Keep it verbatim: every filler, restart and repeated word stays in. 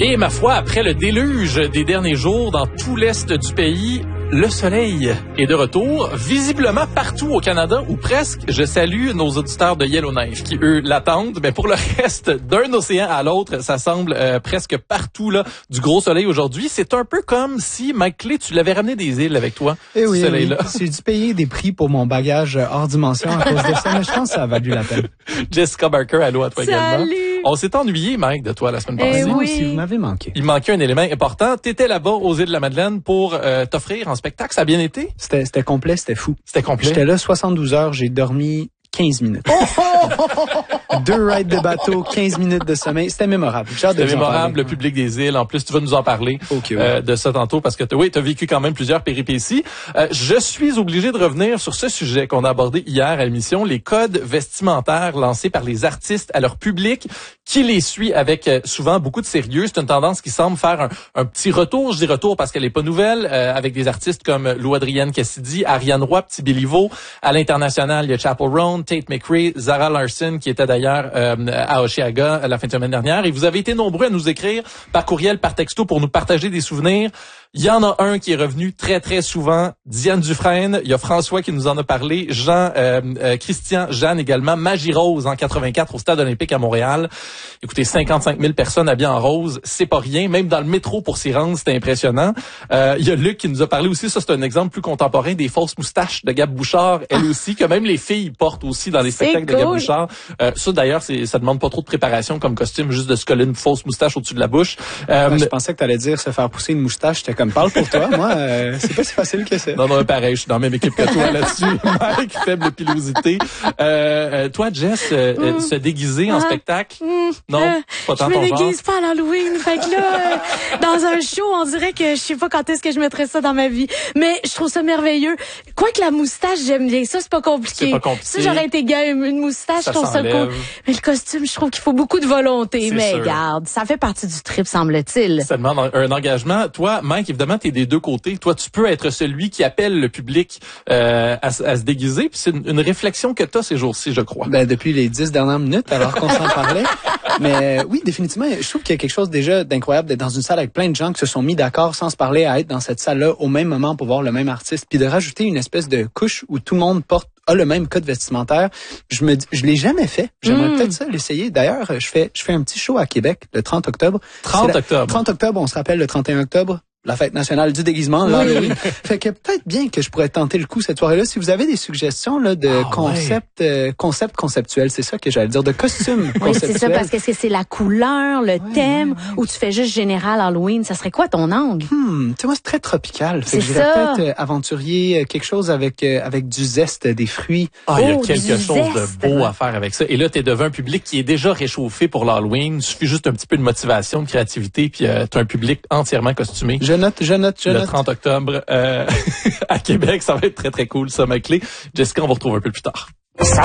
Et ma foi, après le déluge des derniers jours dans tout l'est du pays, le soleil est de retour, visiblement partout au Canada, ou presque. Je salue nos auditeurs de Yellowknife qui, eux, l'attendent. Mais pour le reste, d'un océan à l'autre, ça semble euh, presque partout là du gros soleil aujourd'hui. C'est un peu comme si, Mike Clay, tu l'avais ramené des îles avec toi, eh oui, ce soleil-là. Oui. J'ai dû payer des prix pour mon bagage hors dimension à cause de ça, mais je pense que ça a valu la peine. Jessica Barker, allô à toi Salut. également. On s'est ennuyé, Mike, de toi la semaine passée. Eh oui. Si vous m'avez manqué. Il manquait un élément important. T'étais là-bas aux îles de la Madeleine pour euh, t'offrir en spectacle. Ça a bien été? C'était, c'était complet, c'était fou. C'était complet. J'étais là soixante-douze heures, j'ai dormi quinze minutes. Deux rides de bateau, quinze minutes de sommeil. C'était mémorable. J'ai hâte de C'était vous en mémorable, parler. le public des îles. En plus, tu vas nous en parler Okay, euh, ouais. de ça tantôt parce que t- oui, tu as vécu quand même plusieurs péripéties. Euh, je suis obligé de revenir sur ce sujet qu'on a abordé hier à l'émission, les codes vestimentaires lancés par les artistes à leur public qui les suit avec euh, souvent beaucoup de sérieux. C'est une tendance qui semble faire un, un petit retour. Je dis retour parce qu'elle est pas nouvelle, euh, avec des artistes comme Lou Adrienne Cassidy, Ariane Roy, Petit Béliveau. À l'international, il y a Chappell Roan, Tate McRae, Zara Larson, qui était d'ailleurs euh, à Oshiaga la fin de semaine dernière. Et vous avez été nombreux à nous écrire par courriel, par texto pour nous partager des souvenirs. Il y en a un qui est revenu très, très souvent, Diane Dufresne. Il y a François qui nous en a parlé, Jean, euh, euh, Christian, Jeanne également, Magie Rose en quatre-vingt-quatre au Stade olympique à Montréal. Écoutez, cinquante-cinq mille personnes habillées en rose, c'est pas rien. Même dans le métro pour s'y rendre, c'était impressionnant. Euh, il y a Luc qui nous a parlé aussi, ça c'est un exemple plus contemporain, des fausses moustaches de Gab Bouchard, elle aussi, que même les filles portent aussi dans les C'est spectacles de Gab cool. Bouchard. Euh, ça d'ailleurs, c'est, ça demande pas trop de préparation comme costume, juste de se coller une fausse moustache au-dessus de la bouche. Euh, Ouais, je pensais que t'allais dire se faire pousser une moustache. J'étais comme, parle pour toi. Moi, euh, c'est pas si facile que ça. Non, non, pareil, je suis dans la même équipe que toi là-dessus. Mike, faible pilosité. Euh, euh, toi, Jess, euh, euh, se déguiser en Ah. spectacle? Mmh. Non, Euh, pas tant je ton me genre. déguise pas à l'Halloween. Fait que là, euh, dans un show, on dirait que je sais pas quand est-ce que je mettrais ça dans ma vie. Mais je trouve ça merveilleux. Quoique la moustache, j'aime bien ça, c'est pas compliqué. C'est pas compliqué. Ça, j'aurais été game. Une moustache, Ça je trouve ça s'enlève. cool. Mais le costume, je trouve qu'il faut beaucoup de volonté. C'est Mais sûr. regarde, ça fait partie du trip, semble-t-il. Ça demande un, un engagement. Toi, Mike, évidemment, t'es des deux côtés. Toi, tu peux être celui qui appelle le public euh, à, s- à se déguiser. Puis c'est une, une réflexion que t'as ces jours-ci, je crois. Ben, depuis les dix dernières minutes, alors qu'on s'en parlait. Mais euh, oui, définitivement, je trouve qu'il y a quelque chose déjà d'incroyable d'être dans une salle avec plein de gens qui se sont mis d'accord sans se parler à être dans cette salle-là au même moment pour voir le même artiste, puis de rajouter une espèce de couche où tout le monde porte a le même code vestimentaire. Je me dis, je l'ai jamais fait. J'aimerais Mm. peut-être ça l'essayer. D'ailleurs, je fais je fais un petit show à Québec le trente octobre. trente C'est la- octobre. trente octobre, on se rappelle le trente et un octobre. La fête nationale du déguisement, l'Halloween. Fait que peut-être bien que je pourrais tenter le coup cette soirée-là. Si vous avez des suggestions là de Ah, concepts, euh, concepts conceptuels, c'est ça que j'allais dire, de costumes Oui, conceptuels. c'est ça, parce que est-ce que c'est la couleur, le thème, ouais, ouais. ou tu fais juste général Halloween? Ça serait quoi ton angle? Hmm, tu sais, moi, c'est très tropical. Fait que C'est je dirais ça. peut-être euh, aventurier, euh, quelque chose avec euh, avec du zeste, des fruits. Ah, il y a Oh, quelque du chose zeste. de beau à faire avec ça. Et là, t'es devant un public qui est déjà réchauffé pour l'Halloween. Il suffit juste un petit peu de motivation, de créativité, puis euh, t'as un public entièrement costumé. Je note, je note, je Le note. trente octobre euh, à Québec, ça va être très très cool, ça, ma clé. Jessica, on vous retrouve un peu plus tard.